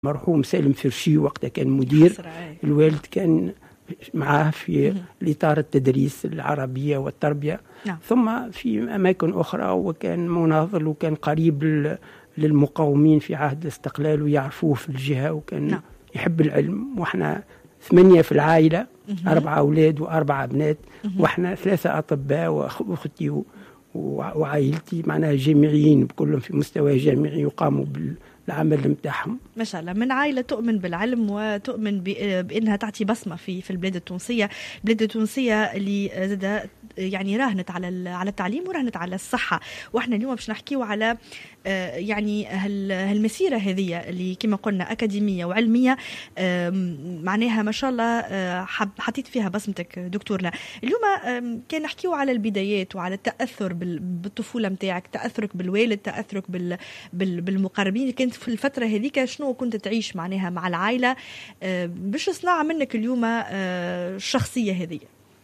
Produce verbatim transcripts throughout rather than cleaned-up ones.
مرحوم سالم فرشي وقتها كان مدير، الوالد كان معاه في الإطار التدريس العربية والتربية. نعم. ثم في أماكن أخرى، وكان مناضل وكان قريب للمقاومين في عهد الاستقلال ويعرفوه في الجهة، وكان نعم. يحب العلم. وإحنا ثمانية في العائلة، أربعة أولاد وأربعة بنات، وإحنا ثلاثة أطباء وأختي وعائلتي معناها جامعيين كلهم في مستوى جامعي يقاموا بالعمل متاعهم. ما شاء الله، من عائلة تؤمن بالعلم وتؤمن بأنها تعطي بصمة في في البلاد التونسية، البلاد التونسية اللي زاد يعني راهنت على على التعليم وراهنت على الصحة. واحنا اليوم باش نحكيو على يعني هالمسيرة هذه اللي كما قلنا أكاديمية وعلمية، معناها ما شاء الله حطيت فيها بصمتك دكتورنا. اليوم كان نحكيو على البدايات وعلى التأثر بالطفولة متاعك، تأثرك بالوالد، تأثرك بالمقربين. كانت في الفترة هذيك شنو كنت تعيش معناها مع العائلة باش صنع منك اليوم الشخصية هذه؟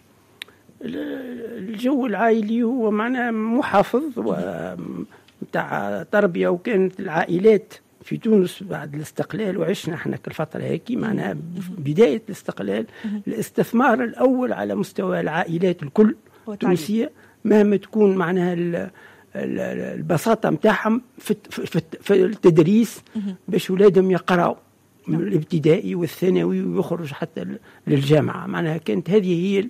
الجو العائلي هو معناه محافظ ومتاع تربية، وكانت العائلات في تونس بعد الاستقلال، وعشنا احنا كالفترة هيك معناها بداية الاستقلال، الاستثمار الأول على مستوى العائلات الكل التونسية مهما تكون معناها البساطة متاعهم في, في, في التدريس باش ولادهم يقرأوا من الابتدائي والثانوي ويخرج حتى للجامعة. معناها كانت هذه هي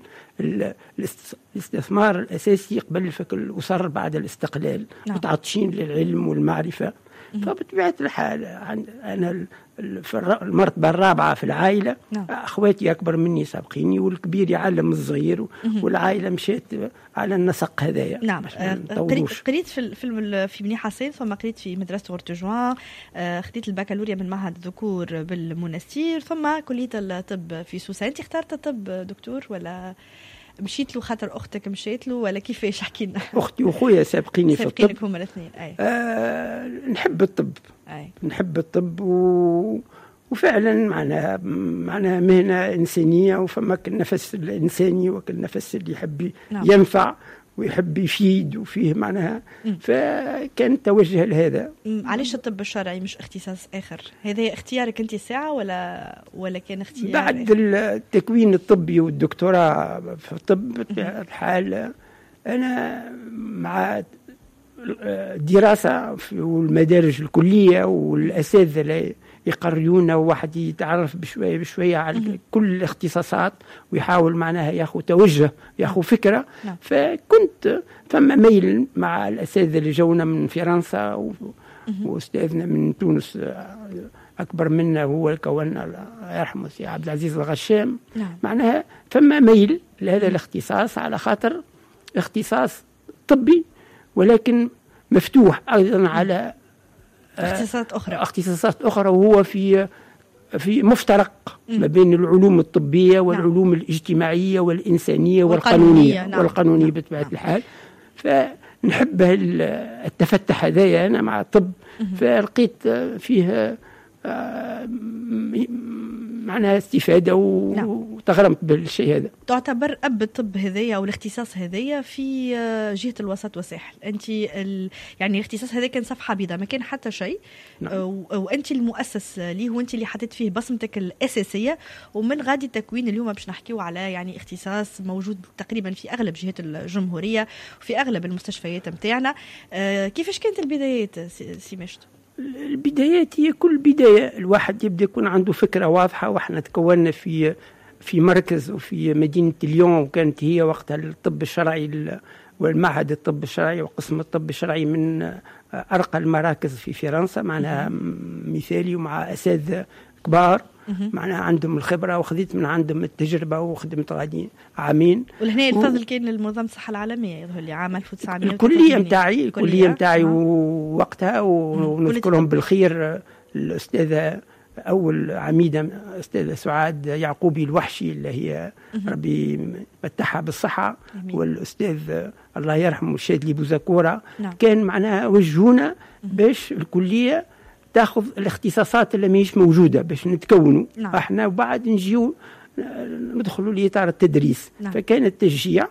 الاستثمار الأساسي قبل الفك الأسر بعد الاستقلال، متعطشين للعلم والمعرفة. فبطبيعة الحال أنا في المرتبة الرابعة في العائلة، أخواتي أكبر مني سابقيني، والكبير يعلم الصغير، والعائلة مشيت على النسق هذايا. نعم. قريت في في في بني حسين، ثم قريت في مدرسة ورتجوان، خديت البكالوريا من معهد الذكور بالمنستير، ثم كلية الطب في سوسة. أنت اخترت الطب دكتور ولا مشيت له خاطر أختك مشيت له ولا كيفاش؟ حكي لنا. أختي وأخويا سابقيني في الطب. سابقينك هما الاثنين. أي. آه نحب الطب. أي. نحب الطب و... وفعلا معناها معناها مهنة إنسانية، وفما النفس الإنساني وكالنفس اللي يحب نعم. ينفع ويحب يفيد وفيه معناها، فكان توجه لهذا. علاش الطب الشرعي مش اختصاص آخر؟ هذا اختيارك أنت ساعة ولا ولا كان اختيار بعد آخر؟ التكوين الطبي والدكتوراه في الطب بطبيعة الحال أنا مع الدراسة والمدارج الكلية والأساتذة اللي يقريونا، وواحد يتعرف بشوية بشوية على كل الاختصاصات ويحاول معناها ياخذ توجه، ياخذ فكرة. فكنت فما ميل مع الأساتذة اللي جونا من فرنسا واستاذنا من تونس أكبر منا هو الكون الله يرحمه سي عبد العزيز الغشام. معناها فما ميل لهذا الاختصاص على خاطر اختصاص طبي، ولكن مفتوح أيضا على اختصاصات أخرى اختصاصات أخرى وهو في في مفترق ما بين العلوم الطبية والعلوم نعم. الاجتماعية والإنسانية والقانونية نعم. والقانونية نعم. بطبيعة نعم. الحال. فنحب التفتح هذايا أنا مع الطب، فلقيت فيها معناها استفادة و... نعم. وتغرمت بالشيء هذا. تعتبر أب الطب هذايا أو الاختصاص هذايا في جهة الوسط والساحل. أنت ال... يعني الاختصاص هذا كان صفحة بيضاء، ما كان حتى شيء. نعم. و... وأنت المؤسس ليه، وأنت اللي حطيت فيه بصمتك الأساسية. ومن غادي التكوين اليوم باش نحكيو على يعني اختصاص موجود تقريبا في أغلب جهات الجمهورية وفي أغلب المستشفيات متاعنا. أه كيفاش كانت البدايات سي مشت؟ البدايات هي كل بداية الواحد يبدأ يكون عنده فكرة واضحة. وإحنا تكوننا في في مركز وفي مدينة ليون، وكانت هي وقتها الطب الشرعي والمعهد الطب الشرعي وقسم الطب الشرعي من أرقى المراكز في فرنسا، معناها مثالي ومع أساتذة كبار معناها عندهم الخبرة، وخذيت من عندهم التجربة وخدمت غادي عامين. والهنا الفضل و... كان للمنظمة الصحة العالمية يظهر لي عام ألف وتسعمائة. الكلية متاعي الكلية متاعي ووقتها ونذكرهم بالخير الأستاذة أول عميدة أستاذة سعاد يعقوبي الوحشي اللي هي ربي متحها بالصحة، والأستاذ الله يرحمه الشادلي بوزاكورة. نعم. كان معناها وجهونا باش الكلية تاخذ الاختصاصات اللي ماهيش موجودة باش نتكونوا. نعم. احنا وبعد نجيو ندخلوا لإطار التدريس. نعم. فكان التشجيع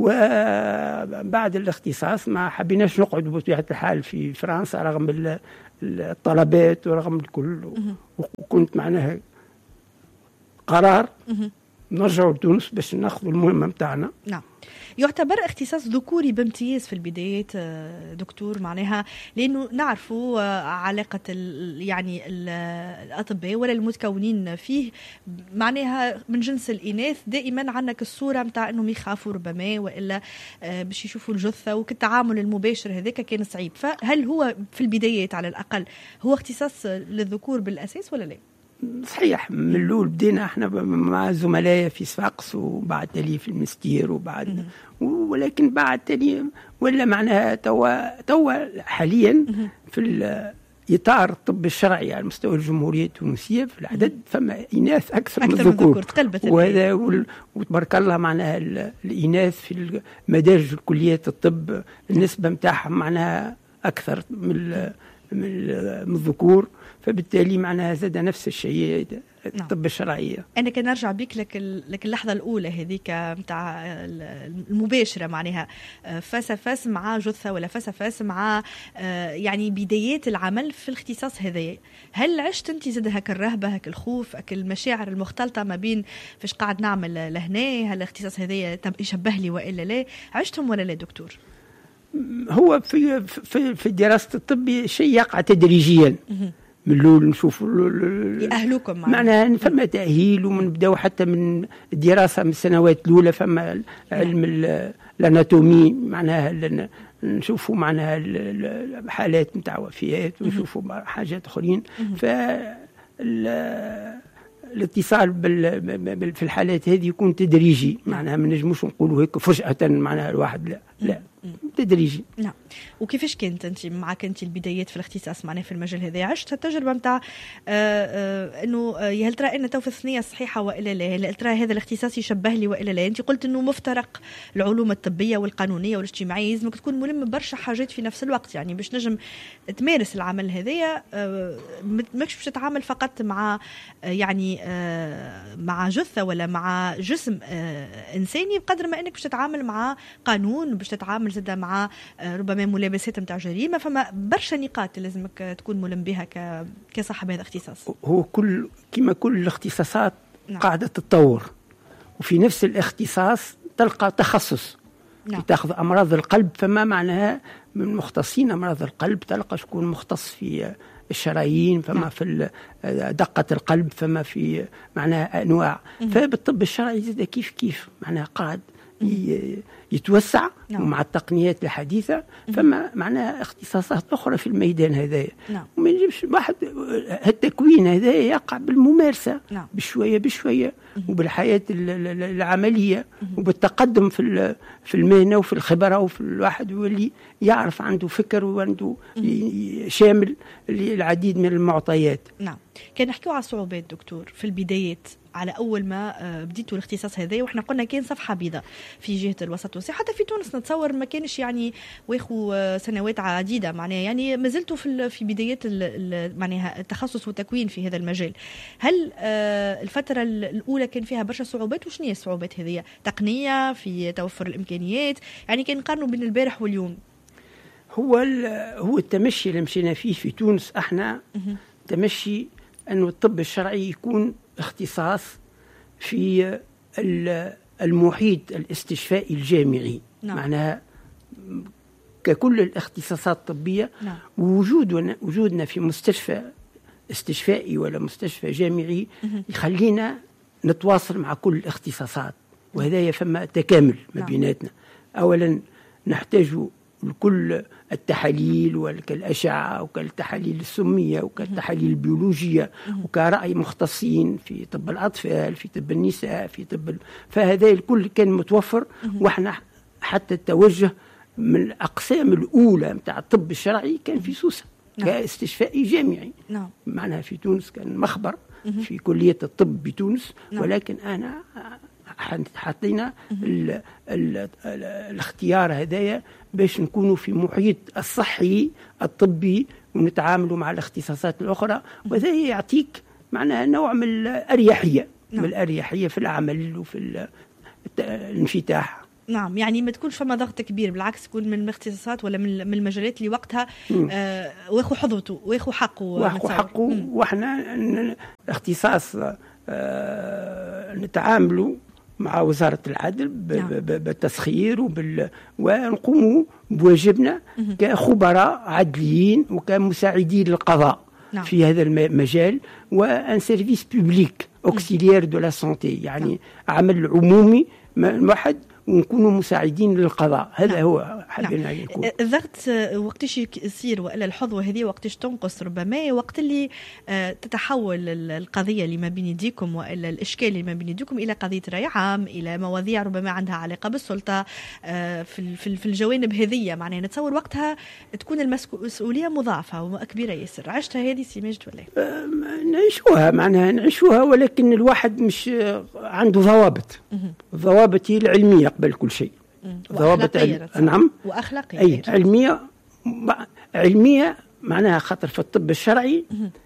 وبعد الاختصاص ما حبيناش نقعد بطبيعة الحال في فرنسا رغم الطلبات ورغم الكل، وكنت معناها قرار نرجع لتونس باش ناخذ المهمة متاعنا. نعم. يعتبر اختصاص ذكوري بامتياز في البدايات دكتور، معناها لأنه نعرفوا علاقة ال يعني ال الأطباء ولا المتكونين فيه معناها من جنس الإناث، دائما عندك الصورة متاع أنهم يخافوا ربما وإلا باش يشوفوا الجثة، وكالتعامل المباشر هذاك كان صعيب. فهل هو في البدايات على الأقل هو اختصاص للذكور بالأساس ولا لا؟ صحيح، من الأول بدينا احنا مع زملاء في صفاقس وبعد تالي في المستير وبعد، ولكن بعد تالي ولا معناها توا توا حاليا في إطار الطب الشرعي على مستوى الجمهورية التونسية في العدد فما إناث أكثر, أكثر من الذكور، وهذا وتبارك الله معناها الإناث في مدارج كليات الطب النسبة متاعهم معناها أكثر من من الذكور، فبالتالي معناها زاد نفس الشيء الطب الشرعية. أنا كان نرجع بك لك لك اللحظة الأولى هذيك متاع المباشرة معناها فاس فاس مع جثة ولا فاس فاس مع يعني بدايات العمل في الاختصاص هذا. هل عشت أنت زاد هك الرهبة هك الخوف هك المشاعر المختلطة ما بين فاش قاعد نعمل لهنا هل الاختصاص هذا يشبه لي وإلا لا؟ عشتهم ولا لا دكتور؟ هو في في في دراسة الطب شيء يقع تدريجيا. من الأول نشوفوا يأهلوكم معناها فما تأهيل، ونبداو حتى من الدراسة من السنوات الأولى فما علم الأناتومي معناها نشوفوا معناها حالات نتاع وفيات ونشوفوا حاجات أخرين. ف الاتصال بال في الحالات هذه يكون تدريجي، معناها ما نجموش نقولوا هيك فجأة معناها الواحد لا لا تدريجي. نعم. وكيفاش كانت انت معك انت البدايات في الاختصاص معناها في المجال هذا؟ عشت التجربه نتاع انه هل ترى ان تو في الثنيه صحيحه والا لا؟ هل ترى هذا الاختصاص يشبه لي والا لا؟ انت قلت انه مفترق العلوم الطبيه والقانونيه والاجتماعيه، لازمك تكون ملم برشا حاجات في نفس الوقت، يعني باش نجم تمارس العمل هذايا ماكش باش تتعامل فقط مع يعني مع جثه ولا مع جسم انساني، بقدر ما انك باش تتعامل مع قانون وباش تتعامل زاد مع ربما ملابسات نتاع جريمه، فما برشا نقاط لازمك تكون ملم بها كصاحب هذا الاختصاص. هو كل كما كل الاختصاصات نعم. قاعده تتطور، وفي نفس الاختصاص تلقى تخصص نعم. تاخذ امراض القلب، فما معناها من مختصين امراض القلب تلقى شكون مختص في الشرايين، فما نعم. في دقة القلب، فما في معناها أنواع. فبالطب الشرعي زاد كيف كيف معناها قاعد يتوسع نعم. ومع التقنيات الحديثة فما معناها اختصاصات أخرى في الميدان هذا نعم. وما يجبش واحد التكوين هذا يقع بالممارسة نعم. بشوية بشوية وبالحياة العملية وبالتقدم في في المهنة وفي الخبرة، وفي الواحد واللي يعرف عنده فكر وعنده شامل للعديد من المعطيات. نعم. كان نحكيو على الصعوبات دكتور في البدايات على أول ما بديتوا الاختصاص هذا، وإحنا قلنا كان صفحة بيضاء في جهة الوسط والصحة، حتى في تونس نتصور ما كانش يعني واخو سنوات عديدة معناها، يعني ما زلتوا في في بدايات معناها التخصص والتكوين في هذا المجال. هل الفترة الأولى كان فيها برشا صعوبات؟ وشنو هي الصعوبات هذه؟ تقنية في توفر الإمكانيات، يعني كان نقارنوا بين البارح واليوم. هو هو التمشي اللي مشينا فيه في تونس احنا تمشي أنه الطب الشرعي يكون اختصاص في المحيط الاستشفائي الجامعي نعم. معناها ككل الاختصاصات الطبية نعم. وجودنا وجودنا في مستشفى استشفائي ولا مستشفى جامعي يخلينا نتواصل مع كل الاختصاصات، وهذا يفهم تكامل ما بيناتنا. أولا نحتاج لكل التحاليل وكالأشعة وكالتحاليل السمية وكالتحاليل البيولوجية وكرأي مختصين في طب الأطفال في طب النساء في طب ال... فهذا الكل كان متوفر. وإحنا حتى التوجه من الأقسام الأولى متاع الطب الشرعي كان في سوسة نعم. كاستشفائي جامعي نعم. معناها في تونس كان مخبر في كلية الطب بتونس نعم. ولكن أنا حطينا ال ال ال الاختيار هدايا باش نكونوا في محيط الصحي الطبي ونتعاملوا مع الاختصاصات الأخرى، وهذا يعطيك معناها نوع من الأريحية نعم. من الأريحية في العمل وفي الانفتاح. نعم، يعني ما تكونش فما ضغط كبير، بالعكس تكون من الاختصاصات ولا من من المجالات اللي وقتها آه واخو حظوته واخو حقه واخو حقه. واحنا اختصاص آه نتعاملوا مع وزارة العدل بالتسخير وبال... ونقوموا بواجبنا كخبراء عدليين وكمساعدين للقضاء نعم. في هذا المجال، وان سيرفيس بوبليك اوكسيليير دو لا سونتي، يعني نعم. عمل عمومي واحد ونكونوا مساعدين للقضاء. هذا نعم. هو حابين نعم. يكون الضغط وقتاش يصير والا الحظوه هذه وقتاش تنقص، ربما وقت اللي تتحول القضيه اللي ما بين يديكم والا الاشكال اللي ما بين يديكم الى قضيه راي عام، الى مواضيع ربما عندها علاقه بالسلطه في في الجوانب هذه. معناها نتصور وقتها تكون المسؤوليه مضاعفه وكبيره ياسر. عشتها هذه سي ماجد ولا نعيشوها؟ معناها نعيشوها، ولكن الواحد مش عنده ضوابط. الضوابط هي العلميه قبل كل شيء، ضوابط عل... نعم واخلاقيه اي علميه. علميه معناها خاطر في الطب الشرعي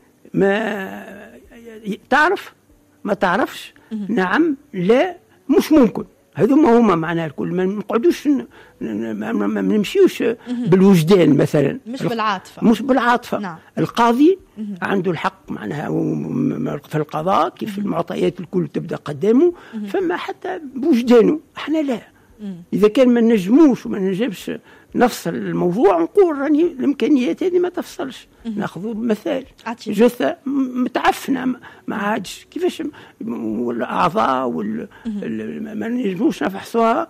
ما تعرف ما تعرفش نعم لا مش ممكن. هذوما هما معناها الكل. ما نقعدوش ما نمشيوش بالوجدان مثلا، مش بالعاطفه مش بالعاطفه نعم. القاضي عنده الحق معناها في القضاء، كيف المعطيات الكل تبدا قدامه، فما حتى بوجدانه. احنا لا، اذا كان ما نجموش وما نجمش نفصل الموضوع، نقول راني الامكانيات هذه ما تفصلش. ناخذ مثال جثه متعفنه ما عادش كيفاش، والاعضاء وال... ما نجموش نفحصوها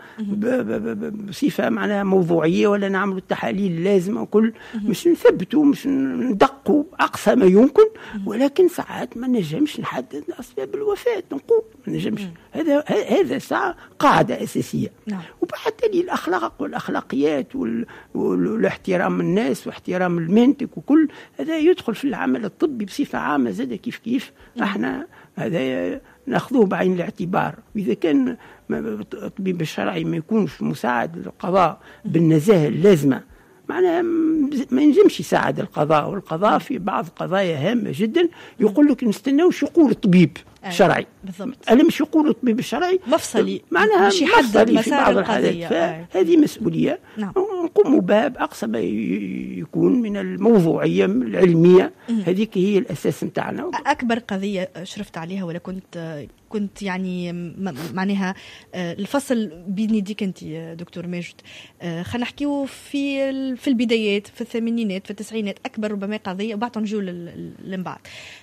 بصفه معناها موضوعيه، ولا نعملوا التحاليل اللازمه وكل، مش نثبتوا مش ندقوا اقصى ما يمكن، ولكن ساعات ما نجمش نحدد اسباب الوفاه، نقول ما نجمش. هذا هذا ساعه قاعده اساسيه. وبعد تالي الاخلاق والاخلاقيات وال... والاحترام الناس واحترام المنطق وكل هذا يدخل في العمل الطبي بصفة عامة زاد كيف كيف. احنا هذا ناخذوه بعين الاعتبار. وإذا كان الطبيب الشرعي ما يكونش مساعد للقضاء بالنزاهة اللازمة، معناها ما ينجمش يساعد القضاء. والقضاء في بعض قضايا هامة جدا يقول لك نستناوش يقول الطبيب الشرعي بالضبط. أنا مش يقول الطبيب الشرعي مفصلي، معناها مش يحدد مسار القضية. فهذه مسؤولية نعم. نقوم بها بأقصى ما يكون من الموضوعية العلمية. هذيك هي الأساس متاعنا. أكبر قضية شرفت عليها ولا كنت كنت يعني معناها الفصل بين يديك أنت دكتور ماجد، خلينا نحكيو في في البدايات في الثمانينات في التسعينات، أكبر ربما قضية وبعد نجيو للبعض،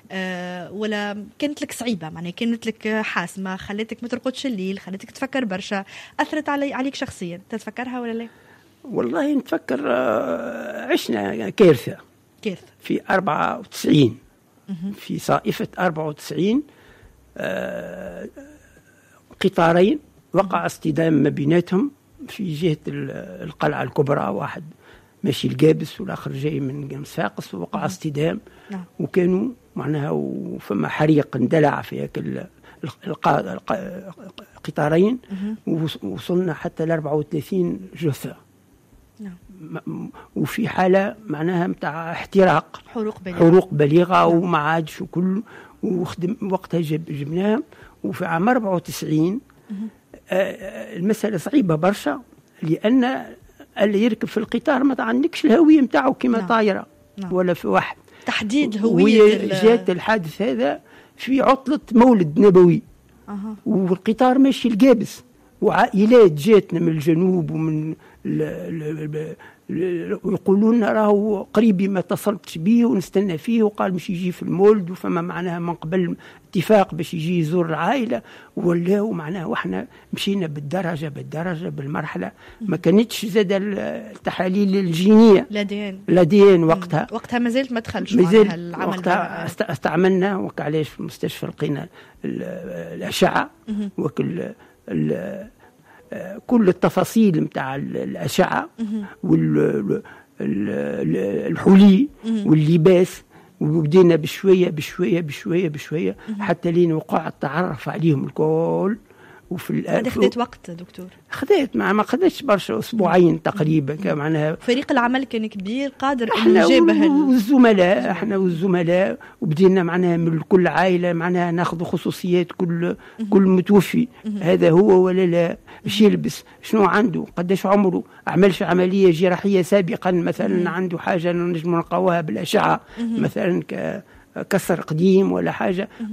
ولا كانت لك صعيبة، معناها كانت لك حاسمة، خلتك ما ترقدش الليل، خلتك تفكر برشا، أثرت علي عليك شخصيا، تتفكرها ولا لا؟ والله نتفكر عشنا كارثة كارثة في أربعة وتسعين، في صائفة أربعة وتسعين قطارين وقع اصطدام ما بيناتهم في جهة القلعة الكبرى، واحد ماشي القابس والآخر جاي من صفاقس، ووقع اصطدام. نعم. وكانوا معناها وفما حريق اندلع في هيك القطارين، ووصلنا حتى ل أربعة وثلاثين جثة. نعم. وفي حالة معناها متاع احتراق، حروق بليغة, حروق بليغة. نعم. وما عادش وكل وخدم وقتها جب جبناها. وفي عام أربعة وتسعين آه المسألة صعيبة برشا، لأن اللي يركب في القطار ما عندكش الهوية متاعه كما نعم. طايرة. نعم. ولا في واحد تحديد هوية. جات الحادث هذا في عطلة مولد نبوي. أه. والقطار ماشي القابس، وعائلات جاتنا من الجنوب ومن ويقولون لنا راهو قريبي ما اتصلتش به ونستنى فيه، وقال مش يجي في المولد، وفما معناها من قبل اتفاق باش يجي يزور العائله، ولاو معناها واحنا مشينا بالدرجه بالدرجه بالمرحله. ما كانتش زاد التحاليل الجينيه لادين لادين وقتها وقتها ما زلت ما دخلش معها العمل. وقتها استعملنا وكعلاش في المستشفى لقينا الاشعه وكل كل التفاصيل متاع الأشعة والحلي واللباس، وبدينا بشوية بشوية بشوية بشوية حتى لين وقع التعرف عليهم الكل. وفي هذا خذت وقت دكتور؟ خذت ما ما خذتش برشا، اسبوعين تقريبا. معناها فريق العمل كان كبير قادر انه يجابه والزملاء احنا والزملاء وبدينا معناها من كل عائله معناها ناخذ خصوصيات كل كل متوفي، هذا هو ولا لا، ايش يلبس، شنو عنده، قداش عمره، عملش عمليه جراحيه سابقا مثلا، عنده حاجه نجم نلقاوها بالاشعه مثلا كسر قديم ولا حاجه.